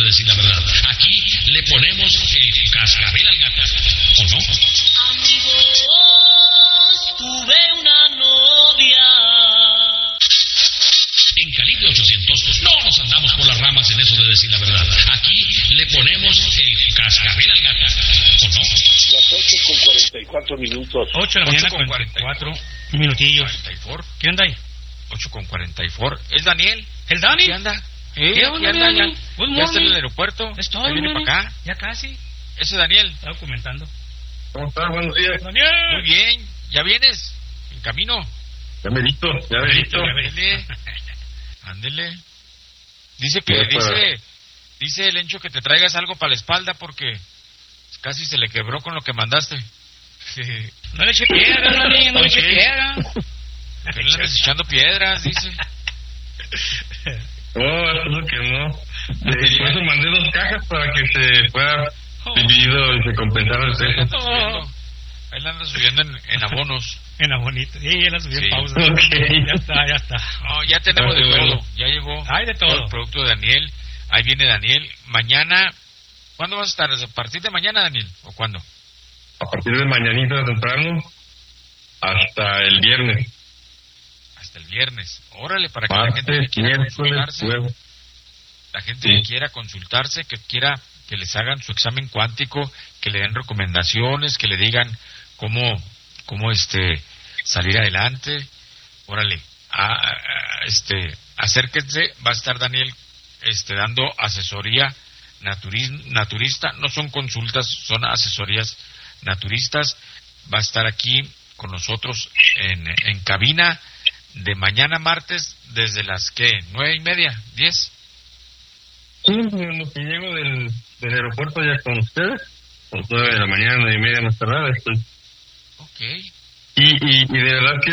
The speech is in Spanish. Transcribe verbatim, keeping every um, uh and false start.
decir la verdad. Aquí le ponemos el cascabel al gato, ¿o no? Amigos, tuve una novia. En Calibre ochocientos no nos andamos por las ramas en eso de decir la verdad. Aquí le ponemos el cascabel al gato, ¿o no? Las ocho con cuarenta y cuatro minutos. ocho de la mañana con cuarenta y cuatro minutillos. cuarenta y cuatro. ¿Quién anda ahí? ocho con cuarenta y cuatro. ¿Es Daniel? ¿El Dani? ¿Qué anda? ¿Qué ¿Qué onda, anda? Dani? Ya, Good ya está en morning. el aeropuerto. Es todo, Ya viene Dani. para acá. Ya casi. Ese es Daniel. Estaba comentando. ¿Cómo estás? Buenos días. Daniel. Muy bien. ¿Ya vienes? ¿En camino? Ya merito, ya merito. Ándele. Ándele. Dice que, Ya dice, dice el Encho que te traigas algo para la espalda porque casi se le quebró con lo que mandaste. No le eche piedra, Dani, no le eche Ok. piedra. Que no le andes echando piedras, dice. Oh, eso es lo que no. Eh, Por eso mandé dos cajas para que se fuera dividido y se compensara el Ahí la peso. anda subiendo, ahí la anda subiendo en, en abonos. En la bonita. Sí, ya la subí Sí. en pausa. Ok. Ya está, ya está. No, ya tenemos de Ah, bueno. todo. Ya llegó Hay de todo. el producto de Daniel. Ahí viene Daniel. Mañana, ¿cuándo vas a estar? ¿A partir de mañana, Daniel? ¿O cuándo? A partir de mañanita temprano hasta el viernes. Hasta el viernes. Órale, para que la gente que Martes, quiera miércoles, consultarse, jueves. la gente Sí. que quiera consultarse, que quiera que les hagan su examen cuántico, que le den recomendaciones, que le digan cómo, cómo este salir adelante. Órale, a, a- este, acérquense, va a estar Daniel este dando asesoría naturis- naturista, no son consultas, son asesorías naturistas. Va a estar aquí con nosotros en, en cabina de mañana martes desde las que nueve y media, diez. Sí, en lo que llego del, del aeropuerto ya con ustedes, a las nueve de la mañana, nueve y media más tardar estoy. Ok. Y, y, y de verdad que